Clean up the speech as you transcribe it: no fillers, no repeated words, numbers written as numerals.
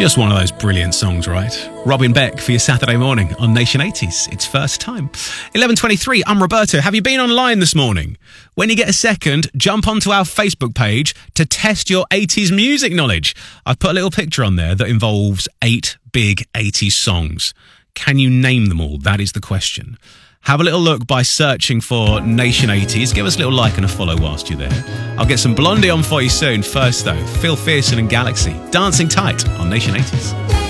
Just one of those brilliant songs, right? Robin Beck for your Saturday morning on Nation 80s. It's first time. 11:23, I'm Roberto. Have you been online this morning? When you get a second, jump onto our Facebook page to test your 80s music knowledge. I've put a little picture on there that involves 8 big 80s songs. Can you name them all? That is the question. Have a little look by searching for Nation 80s. Give us a little like and a follow whilst you're there. I'll get some Blondie on for you soon. First, though, Phil Fearson and Galaxy. Dancing Tight on Nation 80s.